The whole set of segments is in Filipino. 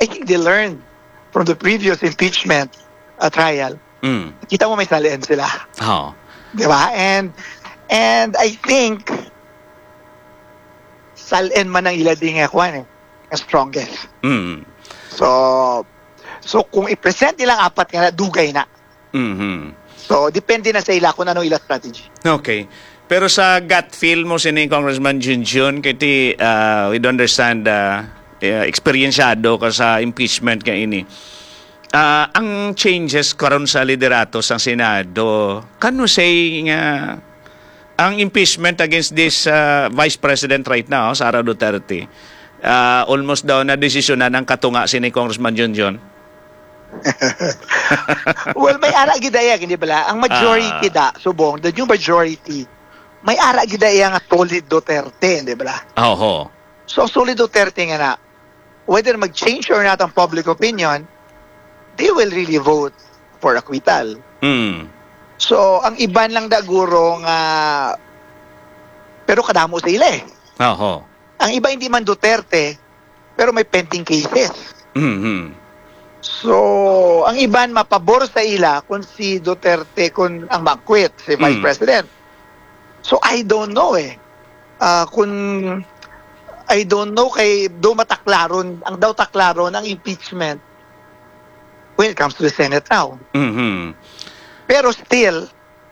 I think they learned from the previous impeachment trial. Kita mo may salian sila. Oh. Di ba? And I think salian man ang ilading ang strongest. So kung i-present nilang apat nga dugay na. So depende na sa ila kung ano ila strategy. Okay. Pero sa gut feel mo sini Congressman Junjun kiti we don't understand eksperyensyado ka sa impeachment ka ini. Ang changes karon sa liderato sa Senado, kano say nga ang impeachment against this Vice President right now, Sara Duterte, almost daw na desisyonan ng katunga sini Congressman Junjun? Well, may ara gidaya, hindi bala? Ang majority subong, the new majority, may ara gidaya nga solid Duterte, hindi bala? Oo. So, solid Duterte nga na, whether mag-change or not ang public opinion, they will really vote for acquittal. So, ang iban lang daguro nga, pero kadamo sa ila eh. Oo. Ang iba hindi man Duterte, pero may pending cases. So, ang iban mapabor sa ila kung si Duterte kung ang mag-quit, si Vice President. So, I don't know eh. I don't know kay do mataklaron, ang daw taklaron ang impeachment when it comes to the Senate now. Pero still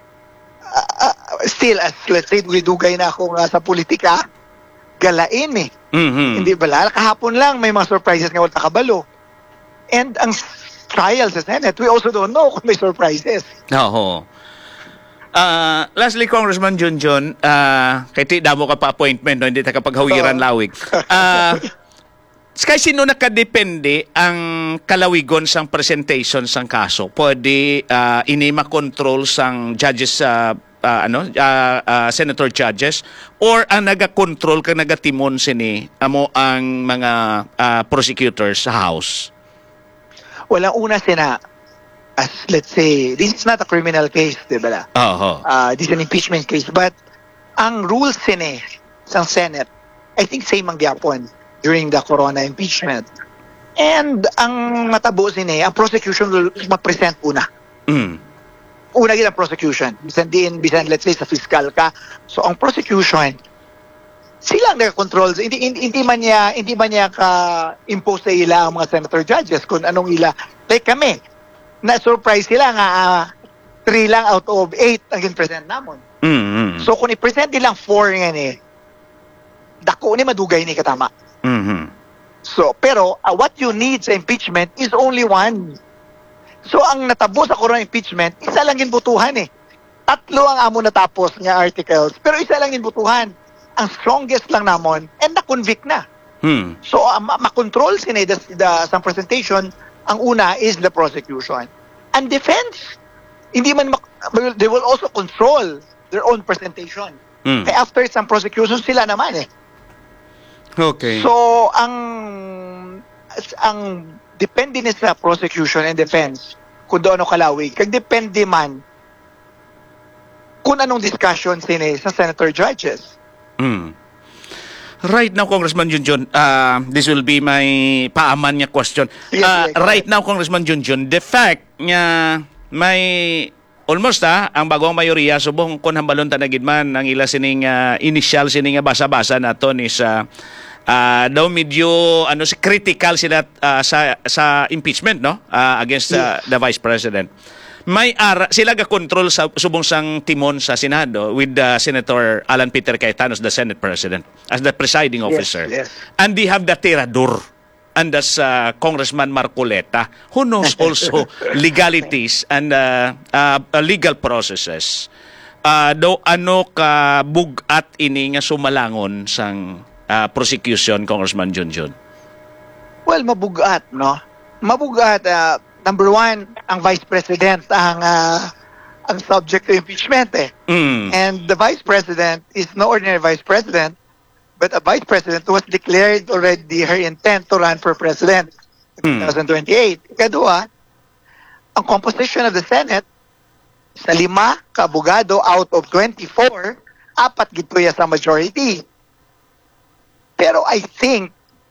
as let's say, dugay na ako nga sa politika, galain eh. Hindi ba? Kahapon lang may mga surprises nga wala kabalo. And ang trial sa Senate, we also don't know kung may surprises. Oo. Lastly, Congressman Junjun, kay ti damo ka pa appointment, no? Hindi ta kapaghawiran lawig. Kay sino nakadepende ang kalawigon sang presentation sang kaso? Pwede ini ma-control sang judges senator judges or ang naga-control ka nagatimon sini amo ang mga prosecutors sa House? Walang una sina as let's say this is not a criminal case, di ba? This is an impeachment case, but ang rules sini sang Senate, I think same ang gyapon during the corona impeachment. And ang matabo sini, ang prosecution will mag-present una. Una gid ang prosecution. Bisan let's say sa fiscal ka. So ang prosecution sila ang nag-control. Hindi man niya ka-impose sa ila ang mga senator judges kung anong ila. Like kami, na-surprise sila nga 3 lang out of 8 ang present namon. So kung i-present nilang 4 nga ni, dako ni madugay ni katama. So, pero what you need sa impeachment is only one. So ang natabo sa corona impeachment, isa lang ginbutuhan eh. 3 ang amo natapos nga articles, pero isa lang ginbutuhan. Ang strongest lang namon and na-convict na. So ma-control sila sa presentation, ang una is the prosecution. And defense, hindi man they will also control their own presentation. Kaya after some prosecution sila naman eh. Okay. So ang depende ni sa prosecution and defense kung doon kalawig. Kag depende man kung anong discussion sila sa senator judges. Right now, Congressman Junjun, this will be my paaman niya question. Right now, Congressman Junjun, the fact nga may almost ang bagong mayoriya subong kon hambalon tanagid man ang ila sining initial sining basa-basa naton is daw medyo critical sila sa impeachment no against the Vice President. May sila ga-control sa subong sang timon sa Senado with Senator Alan Peter Cayetano as the Senate President, as the presiding officer. Yes. And they have the tirador. And as Congressman Marcoleta, who knows also legalities and legal processes. Do ano ka bugat ini nga sumalangon sang prosecution, Congressman Junjun? Well, mabugat, no? Mabugat, number one, ang Vice President ang subject to impeachment eh. And the Vice President is no ordinary Vice President, but a Vice President who has declared already her intent to run for President in 2028. Kadua, ang composition of the Senate, sa 5 ka-abogado out of 24, 4 gituya sa majority. Pero I think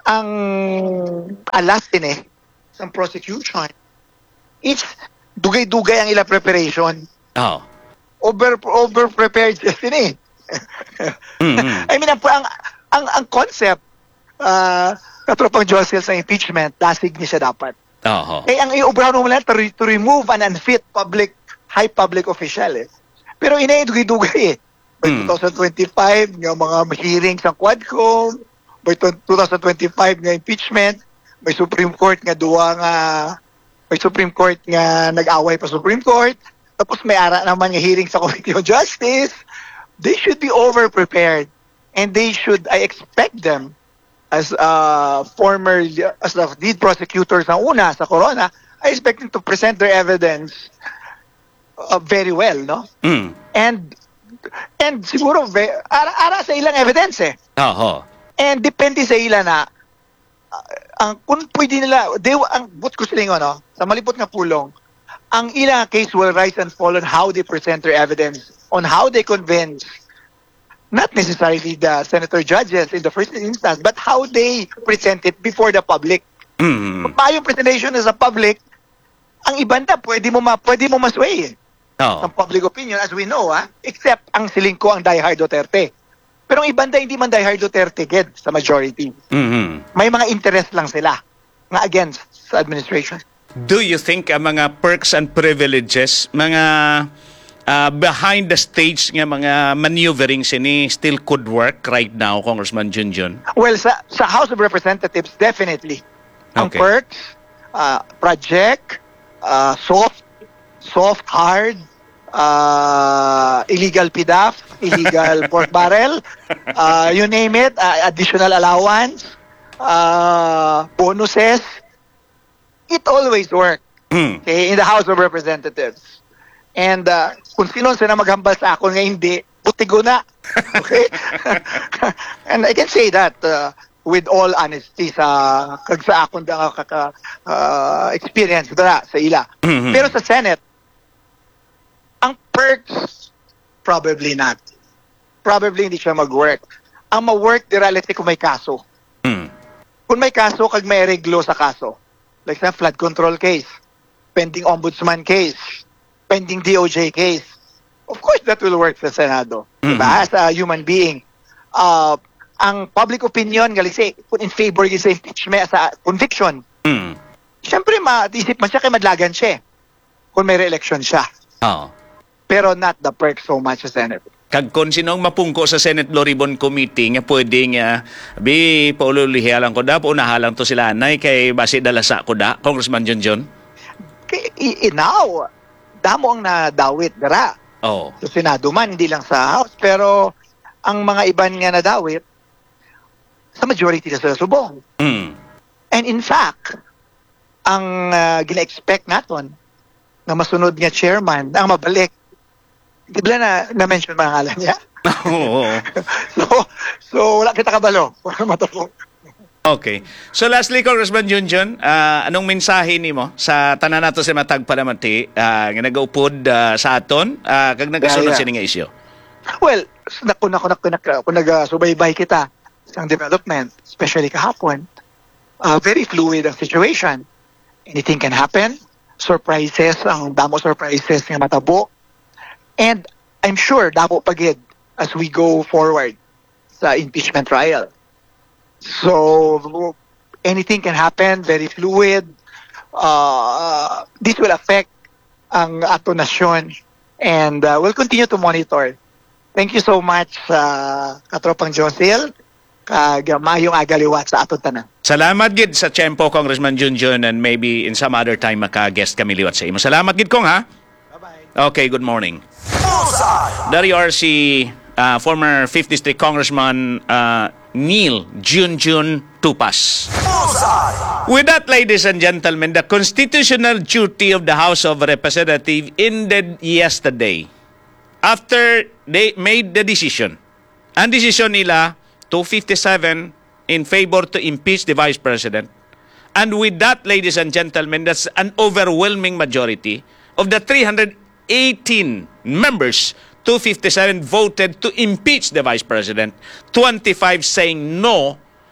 ang alas din sa prosecution, it's dugay-dugay ang ilang preparation. Oh. Over-prepared din Mm-hmm. I mean, ang concept, katropang Josel sa impeachment, dasig niya siya dapat. Ang iubrahan mo lang to remove an unfit high public official Pero dugay-dugay By 2025, nga mga hearings sa Quadcom, by 2025 nga impeachment, may Supreme Court nga may Supreme Court nga nag-away pa Supreme Court, tapos may ara naman nga hearing sa Committee on Justice. They should be over-prepared. And I expect them, as the lead prosecutors na una sa Corona, I expect them to present their evidence very well, no? And siguro, ara sa ilang evidence And depende sa ila na, kung pwede nila, what ko sila sa malipot nga pulong, ang ilang case will rise and fall on how they present their evidence, on how they convince, not necessarily the senator judges in the first instance, but how they present it before the public. Kung yung presentation sa public, ang ibanda, pwede mo masway ang public opinion, as we know, except ang silingko ang diehard Duterte. Pero ang ibanda, hindi man diehard Duterte sa majority. May mga interest lang sila nga against sa administration. Do you think ang mga perks and privileges, mga behind the stage nga mga maneuverings still could work right now, Congressman Junjun? Well, sa House of Representatives, definitely. Ang perks, project, soft, hard, illegal PDAF, illegal pork barrel, you name it, additional allowance, bonuses, it always works in the House of Representatives. And kung sino na maghambal sa ako nga hindi, putigo na. Okay? And I can say that with all honesty sa akong experience sa ila. Pero sa Senate, ang perks, probably not. Probably hindi siya mag-work. Ang ma-work, di reality kung may kaso. Kung may kaso, kag may reglo sa kaso. Like sa flood control case, pending ombudsman case, pending DOJ case. Of course, that will work sa Senado. Diba? As a human being. Ang public opinion, kung in favor sa impeachment, sa conviction, siyempre, maisip man siya kay madlagan siya kung may re-election siya. Pero not the perk so much sa Senate. Kag kung sinong mapungko sa Senate Blue Ribbon Committee nga pwedeng paululihialan ko unahalang to sila anay kay basi dalasa ko Congressman Junjun? Now, damo ang nadawit dara. Sa Senado man, hindi lang sa House. Pero ang mga iban nga nadawit, sa majority na sila subong. And in fact, ang gina-expect naton na masunod nga chairman, ang mabalik, di ba na-mention mga ngalan niya? So wala kita kabalo. Okay. So lastly, Congressman Junjun, anong mensahe nimo sa tanan nato sa matag palamati nga nagaupod sa aton kag nagasunod sini nga isyu? Well, kung nagasubaybay kita sa development, especially kahapon, very fluid ang situation. Anything can happen. Surprises, ang damo surprises nga matabo. And I'm sure damo pagid as we go forward sa impeachment trial. So anything can happen, very fluid. This will affect ang ato nasyon and we'll continue to monitor. Thank you so much katropang Josel, mayong agaliwat sa ato tanan. Salamat gid sa tiyempo, Congressman Junjun, and maybe in some other time maka-guest kami liwat sa imo. Salamat gid kong Bye-bye. Okay, good morning. Dari RC, former 5th District Congressman Neil Junjun Tupas. With that, ladies and gentlemen, the constitutional duty of the House of Representatives ended yesterday after they made the decision. Ang decision nila, 257 in favor to impeach the Vice President. And with that, ladies and gentlemen, that's an overwhelming majority of the 318 members. 257 voted to impeach the Vice President, 25 saying no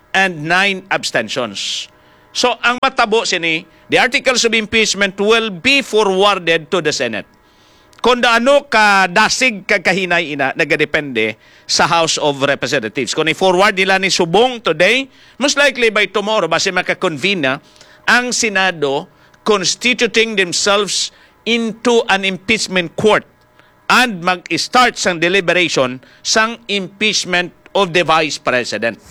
and 9 abstentions. So, ang matabo sini, the articles of impeachment will be forwarded to the Senate. Kung ano ka dasig kagkahinay ina, nagadepende sa House of Representatives. Kung i-forward nila ni Subong today, most likely by tomorrow, base makakonvene na ang Senado constituting themselves into an impeachment court and mag-start sang deliberation sang impeachment of the Vice President.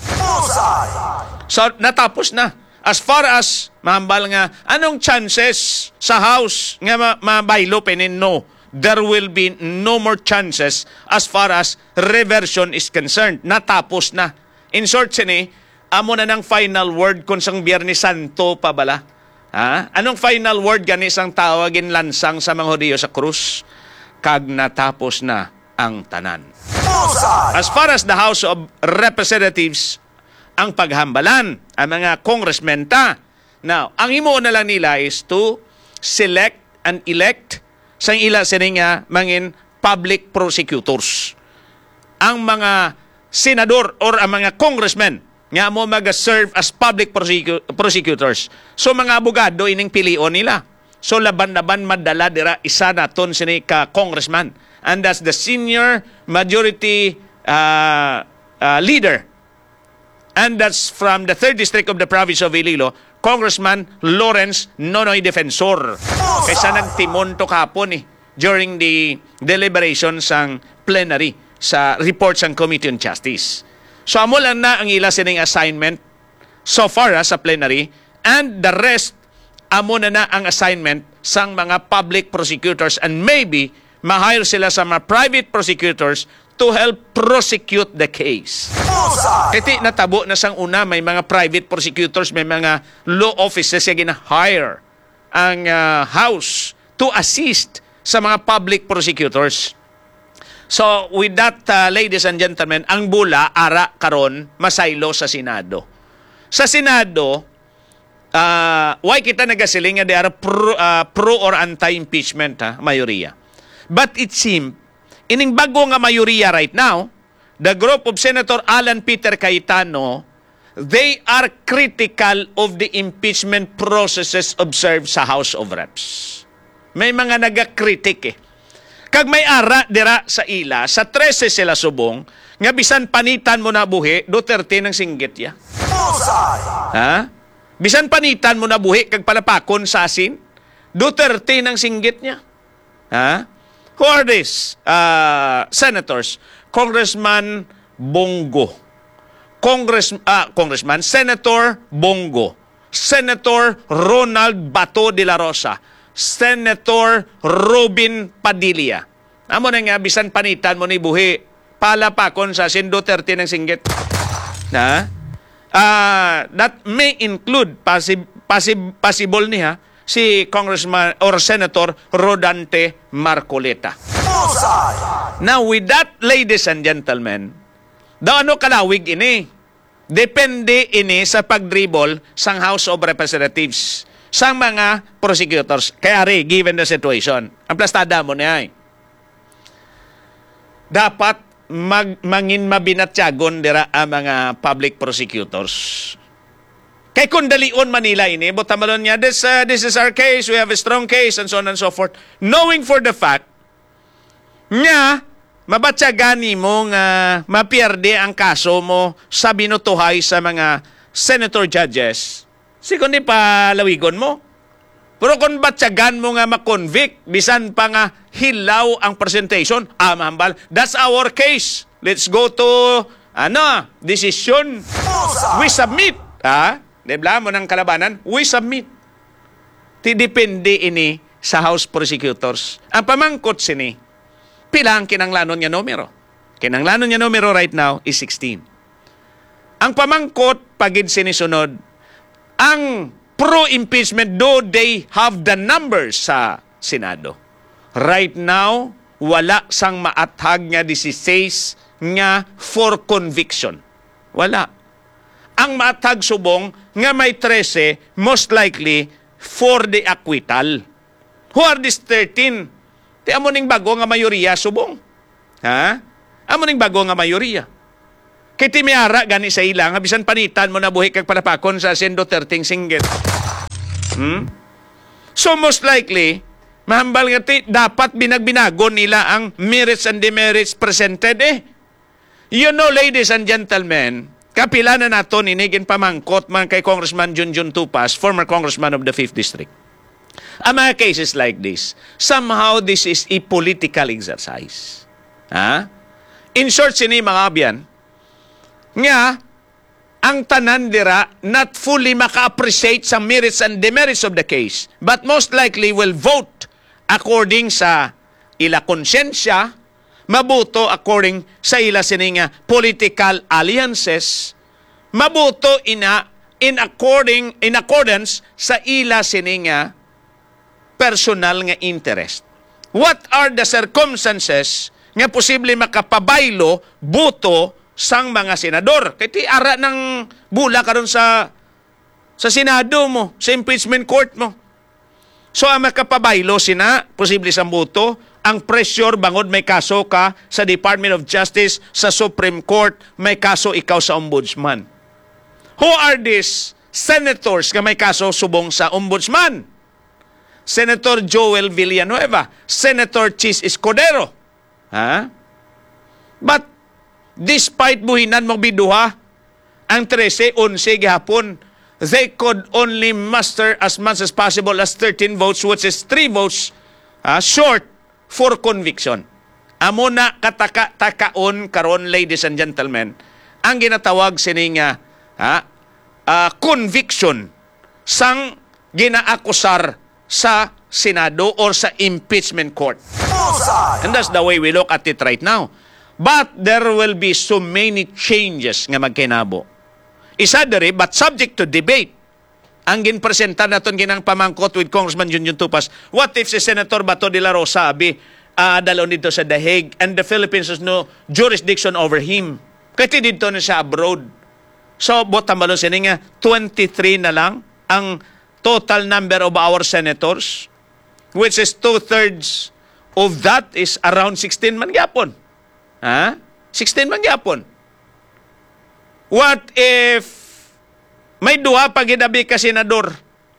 So, natapos na. As far as, mahambal nga, anong chances sa House nga mabaylo penin? No. There will be no more chances as far as reversion is concerned. Natapos na. In short, sini, amo na ng final word kung sang Biyernes Santo pa bala. Ha? Anong final word gani sang tawagin lansang sa mga Hudiyo sa krus? Kag natapos na ang tanan. As far as the House of Representatives, ang paghambalan, ang mga congressmen ta. Now, ang imo na lang nila is to select and elect sang ila sining mangin public prosecutors. Ang mga senador or ang mga congressmen nga mo mag-serve as public prosecutors. So mga abogado ining pilion nila. So laban-laban madala dira isa naton sini ka congressman, and that's the senior majority leader. And that's from the 3rd District of the Province of Iloilo, Congressman Lawrence Nonoy Defensor. Kaysa nagtimon to kapon during the deliberation sang plenary sa report sang Committee on Justice. So amo lang na ang ila sining assignment so far sa plenary, and the rest amo na ang assignment sang mga public prosecutors, and maybe ma-hire sila sa mga private prosecutors to help prosecute the case. Kiti natabo na sang una, may mga private prosecutors, may mga law offices yung gina-hire ang House to assist sa mga public prosecutors. So, with that, ladies and gentlemen, ang bula, ara karon masaylo sa Senado. Sa Senado, why kita nagasiling nga they are pro or anti-impeachment, mayoriya. But it seems, ining bago nga mayoriya right now, the group of Senator Alan Peter Cayetano, they are critical of the impeachment processes observed sa House of Reps. May mga nagakritik Kag may ara dira sa ila, sa 13 sila subong, nga bisan panitan mo na buhi, Duterte ng singgit ya. Ha? Bisan panitan mo na buhi, kag palapakon sa asin, Duterte ng singgit niya. Ha? Who are these senators? Congressman Bongo. Congressman Senator Bongo. Senator Ronald Bato de la Rosa. Senator Robin Padilla. Amo na nga, bisan panitan mo ni buhi, palapakon sa asin, Duterte ng singgit. Ha? That may include, possible niya, si Congressman or Senator Rodante Marcoleta. Now, with that, ladies and gentlemen, ano kalawig ini? Depende ini sa pagdribble sang House of Representatives, sang mga prosecutors. Kaya given the situation, ang plastada mo niya dapat mangin mabinatyagon dira ang mga public prosecutors. Kay kung dalion Manila ini, botamalon niya, this is our case, we have a strong case, and so on and so forth. Knowing for the fact, nga, mabatsagani mo nga mapierde ang kaso mo sa binutuhay sa mga senator judges, kundi pa lawigon mo. Pero kung batsagan mo nga makonvict, bisan pa nga hilaw ang presentation, mahambal, that's our case. Let's go to, decision. We submit. Debla mo ng kalabanan, we submit. Depende ini sa House prosecutors. Ang pamangkot sini, pila ang kinanglanon niya numero? Kinanglanon niya numero right now is 16. Ang pamangkot, pagid sinisunod, ang pro-impeachment, though they have the numbers sa Senado. Right now, wala sang maathag nga 16 nga for conviction. Wala. Ang maathag subong nga may 13, most likely for the acquittal. Who are these 13? Ti amo ning bago nga mayoriya subong. Ha? Amo ning bago nga mayoriya. Kiti miara gani sa ilang, bisan panitan mo na buhi kag palapakon sa Sendo 13 singgit. So most likely, mahambal nga dapat binagbinagon nila ang merits and demerits presented You know, ladies and gentlemen, kapila na nato ninigin pamangkot man kay Congressman Junjun Tupas, former congressman of the 5th District. Ang mga cases like this, somehow this is a political exercise. In short, sini mga abyan, nga, ang tanan dira not fully maka-appreciate sa merits and demerits of the case, but most likely will vote according sa ila konsensya, mabuto according sa ila sininga political alliances, mabuto in accordance sa ila sininga personal nga interest. What are the circumstances nga posible makapabaylo buto sang mga senador? Kaya ara ng bula karon sa Senado mo, sa impeachment court mo. So ang makapabaylo sina, posible sang buto, ang pressure bangod may kaso ka sa Department of Justice, sa Supreme Court, may kaso ikaw sa Ombudsman. Who are these senators nga may kaso subong sa Ombudsman? Senator Joel Villanueva, Senator Chis Escudero. But despite buhinan mong biduha, ang 13-11 gihapon, they could only muster as much as possible as 13 votes, which is 3 votes short for conviction. Amo na kataka-takaon karon, ladies and gentlemen, ang ginatawag sininga conviction sang ginaakusar sa Senado or sa impeachment court. And that's the way we look at it right now. But there will be so many changes nga magkinabo. Isa diri, but subject to debate. Ang ginpresenta naton ginang pamangkot with Congressman Junjun Tupas, what if si Senator Bato de la Rosa dalon dito sa The Hague and the Philippines has no jurisdiction over him? Kaya dito na siya abroad. So, bottom balon sininga, 23 na lang ang total number of our senators, which is 2/3 of that is around 16 man gyapon. 16 man gyapon. What if may duha pa gidabi ka senador?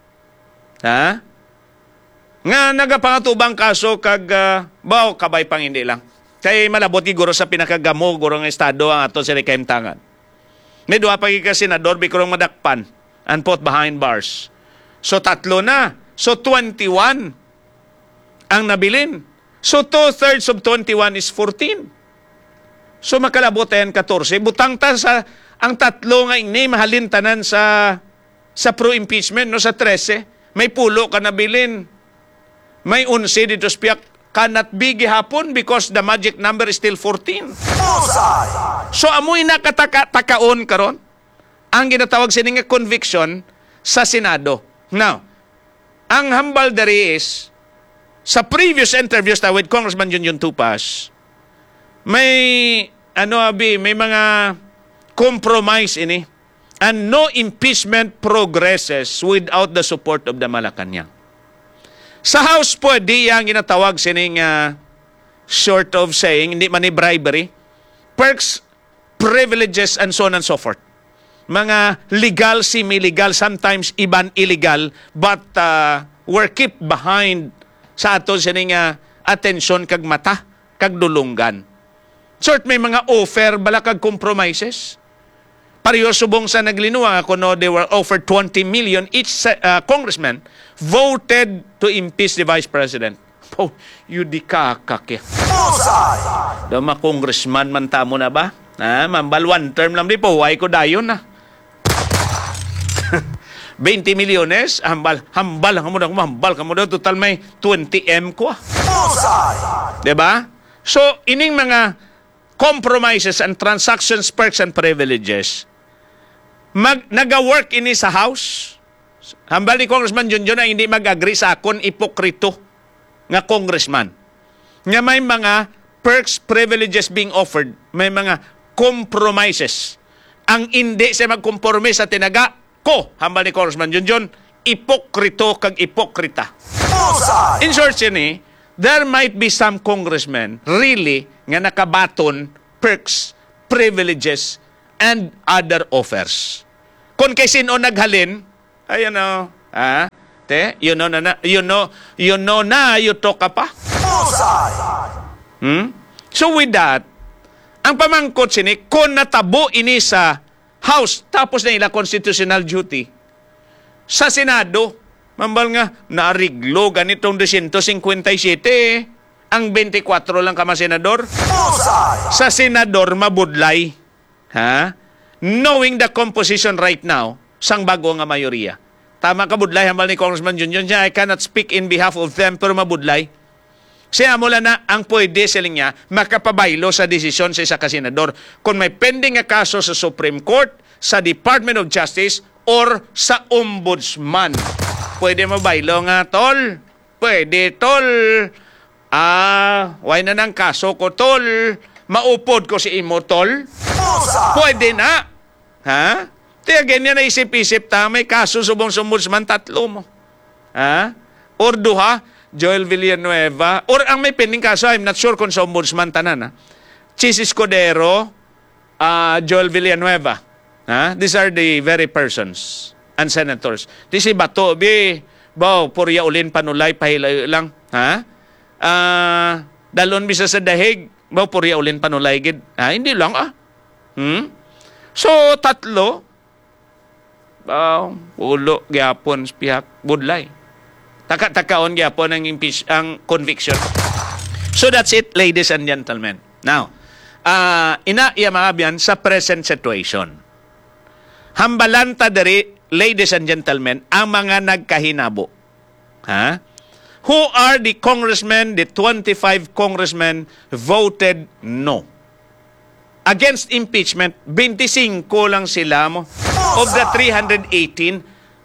Nga nagapangatubang kaso kag baw kabay pang hindi lang. Kay malabot guro sa pinakagamo guro nga estado ang ato sila kaimtangan. May duha pa ka senador bikurong madakpan and put behind bars. So 3 na. So 21 ang nabilin. So 2/3 of 21 is 14. So makalabot yan 14. Butang ta sa ang 3 nga ini mahalin tanan sa pro-impeachment no sa 13. May pulo ka nabilin. May 11 dito spiyak cannot be gihapon because the magic number is still 14. So amoy nakatakaon karon ang ginatawag sining conviction sa Senado. Now, ang hambal dari is, sa previous interviews na with Congressman Junjun Tupas, may mga compromise ini and no impeachment progresses without the support of the Malacanang. Sa House pwede yang ginatawag sining short of saying, hindi man ni bribery, perks, privileges, and so on and so forth. Mga legal, semi-legal, sometimes even illegal, but were kept behind sa aton sining atensyon kag mata, kag dulunggan. Sort may mga offer, bala kag compromises. Pareho subong sa naglinuwa ako no, they were offered 20 million. Each congressman voted to impeach the vice president. Oh, you di kakake. Dama congressman man tamo na ba? Mambal one term lang di po, why ko dayon na. 20 milyones, hambal ka mo daw, total may 20M ko. Diba? So, ining mga compromises and transactions, perks and privileges, naga-work ini sa House. Hambal ni Congressman Junjun na hindi mag-agree sa akon ipokrito nga congressman. Nga may mga perks, privileges being offered, may mga compromises. Ang hindi siya magkomporme sa tinaga, ko, hambal ni Congressman Junjun, ipokrito kag ipokrita. In short, sini, there might be some congressmen really nga nakabaton perks, privileges, and other offers. Kung kay sino naghalin, ayan o, you know na, you talk ka pa. So with that, ang pamangkot sini, kung natabo ini sa House, tapos na ila constitutional duty, sa Senado, mambal nga, naariglo ganitong 257, ang 24 lang kama senador. Sa senador, mabudlay. Knowing the composition right now, sang bago nga mayoriya. Tama ka, budlay, hambal ni Congressman Junjun. I cannot speak in behalf of them, pero mabudlay. Siya mula na ang pwede siling niya makapabaylo sa desisyon sa isa ka senador. Kung may pending nga kaso sa Supreme Court, sa Department of Justice, or sa Ombudsman. Pwede mabaylo nga, tol. Pwede, tol. Why na ng kaso ko, tol? Maupod ko si imo, tol? Pwede na. Tiya ganyan na isip-isip ta, may kaso subong sa Ombudsman, 3 mo. Or 2, Joel Villanueva, or ang may pending kaso, I'm not sure kung sa Ombudsman tanan, Chis Escudero, Joel Villanueva. These are the very persons and senators. This is bato, purya ulin panulay, pahilay lang. Dalon bisa sa dahig, purya ulin panulay, gid. Hindi lang, So, 3, ulo, gyapon, pihak, budlay. Taka-takaon gyapon ang conviction. So that's it, ladies and gentlemen. Now, iya mga biyan sa present situation. Hambalanta diri, ladies and gentlemen, ang mga nagkahinabo. Who are the congressmen, the 25 congressmen voted no? Against impeachment, 25 lang sila mo. Of the 318,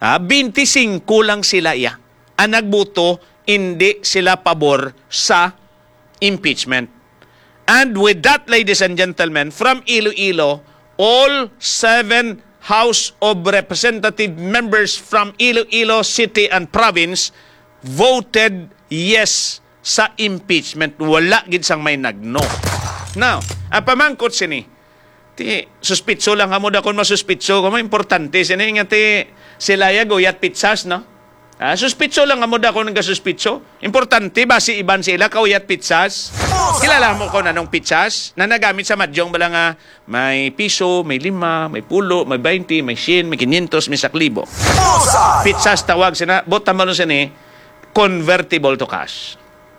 25 lang sila iya. Ang nagbuto, hindi sila pabor sa impeachment. And with that, ladies and gentlemen, from Iloilo, all 7 House of Representative members from Iloilo City and Province voted yes sa impeachment. Wala gid sang may nagno. Now, ang pamangkot sini, suspitso lang kamo da kung masuspitso, kung importante sini nga sila ya goyat pizzas, no? Suspitso lang amo da kung nagasuspitso. Importante ba si iban sila kauyat pizzas? Kilala mo ko nanong pizzas na nagamit sa madyong bala nga may piso, may 5, may 10, may 20, may 100, may 500, may 1,000. Pizzas tawag sina, bota mo sini convertible to cash.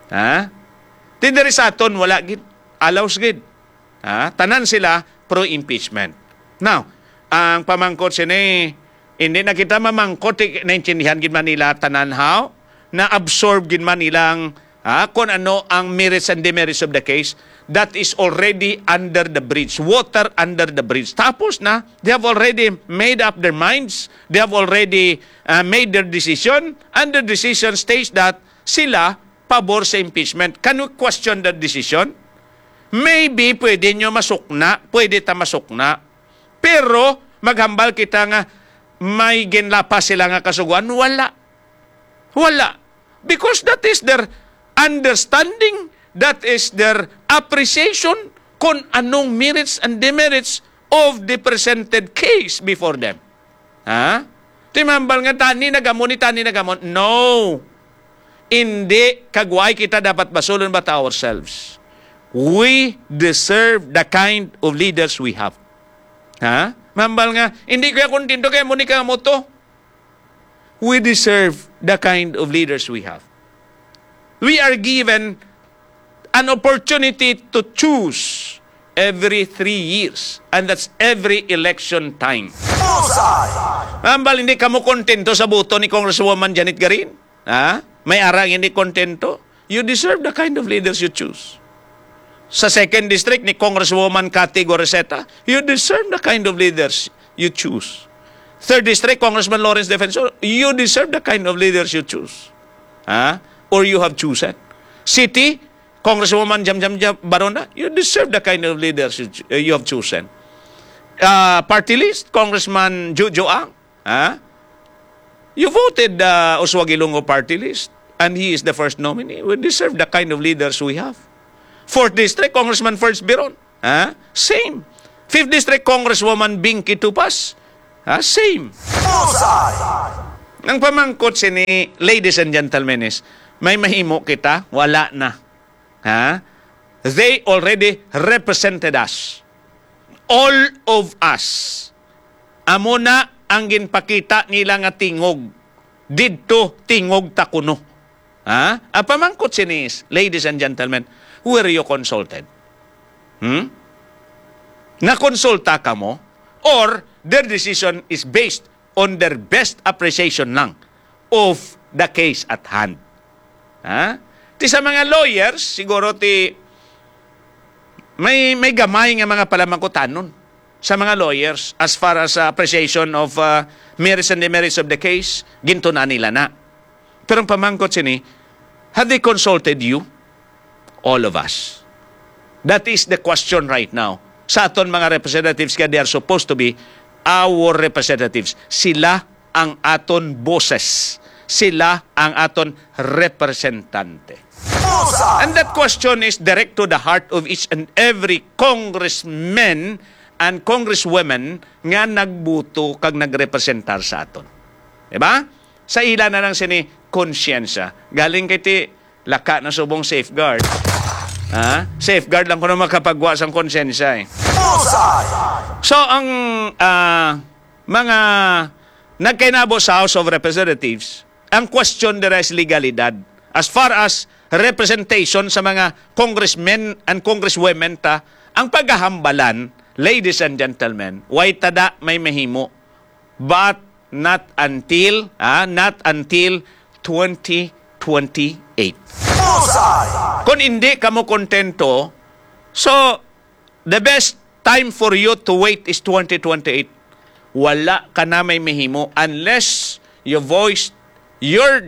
Tindiri sa aton wala gid, allows gid. Tanan sila pro impeachment. Now, ang pamangkot sini, hindi na kita mamangkot, naintindihan gid man nila tananhaw, na absorb gid man nilang kung ano ang merits and demerits of the case. That is already under the bridge, water under the bridge. Tapos na, they have already made up their minds, they have already made their decision, and the decision states that sila pabor sa impeachment. Can we question that decision? Maybe pwede nyo masukna, pwede ta masukna, pero maghambal kita nga may ginlapas sila nga kasuguan? Wala. Because that is their understanding, that is their appreciation kung anong merits and demerits of the presented case before them. Timambal nga tani nagamon. No. Hindi kagway kita dapat basulon ba ourselves. We deserve the kind of leaders we have. Mambal nga, hindi kaya kontento kaya Monica Moto. We deserve the kind of leaders we have. We are given an opportunity to choose every 3 years. And that's every election time. Mambal, hindi ka mo kontento sa buto ni Congresswoman Janet Garin? May arang hindi kontento? You deserve the kind of leaders you choose. Sa 2nd District ni Congresswoman Cathy Goreseta, you deserve the kind of leaders you choose. 3rd District, Congressman Lawrence Defensor, you deserve the kind of leaders you choose. Or you have chosen. City, Congresswoman Jamjam Barona, you deserve the kind of leaders you have chosen. Party list, Congressman Jojo Ang, you voted Oswald Ilonggo party list, and he is the first nominee. We deserve the kind of leaders we have. 4th District, Congressman First Biron. Same. 5th District Congresswoman Binky Tupas, same. Ang pamangkot sini, ladies and gentlemen, is may mahimo kita, wala na. They already represented us. All of us. Amo na ang ginpakita nila nga tingog. Didto tingog takuno. Ang pamangkot sini is, ladies and gentlemen, were you consulted? Nakonsulta ka mo? Or their decision is based on their best appreciation lang of the case at hand? Ti sa mga lawyers, siguro may gamay nga mga palamangkutanon sa mga lawyers as far as appreciation of merits and demerits of the case, ginto na nila na. Pero ang pamangkot sini, have they consulted you? All of us. That is the question right now. Sa aton mga representatives ka, they are supposed to be our representatives. Sila ang aton boses. Sila ang aton representante. And that question is direct to the heart of each and every congressman and congresswomen nga nagbuto kag nagrepresentar sa aton. Diba? Sa ila na lang sini konsyensya. Galing kay ti laka na subong safeguard. Safeguard lang ko na makapagwa sa konsensya eh. So, ang mga nagkainabo sa House of Representatives, ang question there is legalidad. As far as representation sa mga congressmen and congresswomen ang paghahambalan, ladies and gentlemen, way tada may mahimo. But not until 2028. Kung hindi ka mo kontento, so the best time for you to wait is 2028. Wala ka na may mahimo unless you voice your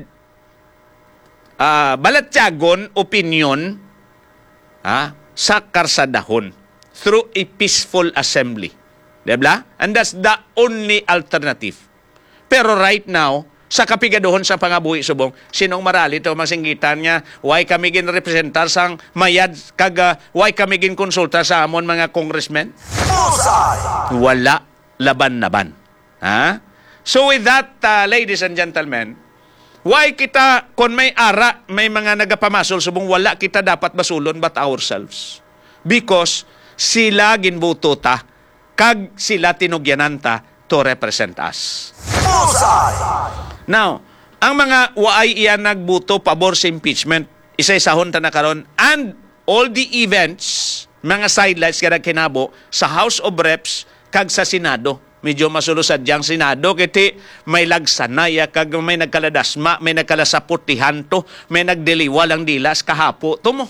balatyagon opinion sa karsadahon through a peaceful assembly. Diba? And that's the only alternative. Pero right now, sa kapigaduhon sa pangabuhi subong, sinong marali to masinggitan niya, why kami ginrepresentar sang mayad, why kami ginkonsulta sa amon mga congressmen? Wala laban-laban. So with that, ladies and gentlemen, why kita, kung may ara, may mga nagapamasol subong, wala kita dapat basulon but ourselves. Because sila ginbuto ta, kag sila tinugyananta to represent us. Now, ang mga waay iyan nagbuto pabor sa impeachment, isa-isahon ta na karon, and all the events, mga sidelights kada kinabo sa House of Reps kag sa Senado. Medyo masulusad diyang Senado, kiti may lagsanaya, kag may nagkaladasma, may nagkalasaputihan to, may nagdiliwalang dilas kahapo to mo.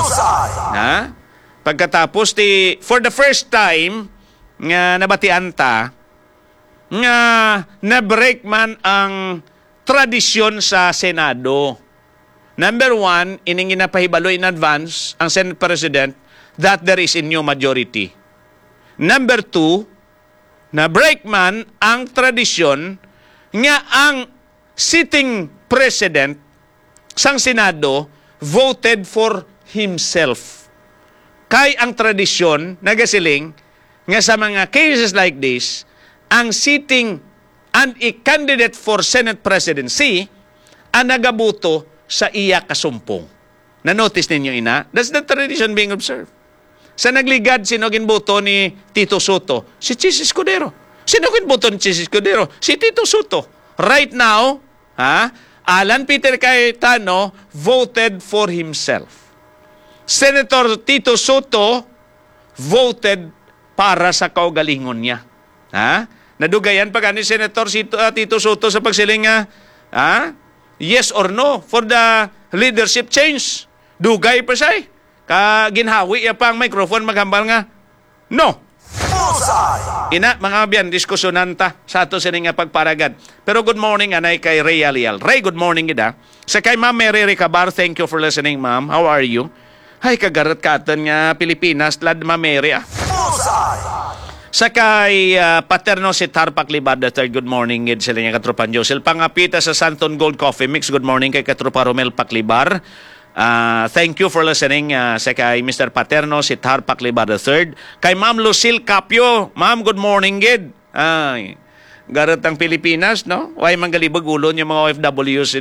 Pagkatapos, for the first time, nga nabatian ta, nga na-break man ang tradisyon sa Senado. Number one, ining ginapahibalo in advance ang Senate President that there is a new majority. Number two, na-break man ang tradisyon nga ang sitting President sang Senado voted for himself. Kay ang tradisyon, nagasiling, nga sa mga cases like this, ang sitting and a candidate for Senate presidency ang nagabuto sa iya kasumpong. Na-notice ninyo ina? That's the tradition being observed. Sa nagligad, sino ginboto ni Tito Soto? Si Chis Escudero. Sino ginboto ni Chis Escudero? Si Tito Soto. Right now, Alan Peter Cayetano voted for himself. Senator Tito Soto voted para sa kaugalingon niya. Nadugayan pa ni Senator Tito Soto sa pagsiling yes or no for the leadership change. Dugay pa siya. Ginhawi pa ang microphone maghambal nga no. Ina, mga biyan, diskusyonan ta sa ato sining nga pagparagad. Pero good morning, anay kay Ray Alial. Ray, good morning ida. Sa kay Ma'am Mary Ricabar, thank you for listening, ma'am. How are you? Ay, kagarat katan nga Pilipinas, lad Ma'am Mary Sa kay Paterno si Tarpak Libar III, good morning gid sila nga katropan Josel. Pangapita sa Santon Gold Coffee Mix, good morning kay katropa Romel Paklibar. Thank you for listening sa kay Mr. Paterno, si Tarpak Liba III. Kay Ma'am Lucille Capio. Ma'am, good morning, gid. Garat ang Pilipinas, no? Way manggalibag ulon yung mga OFWs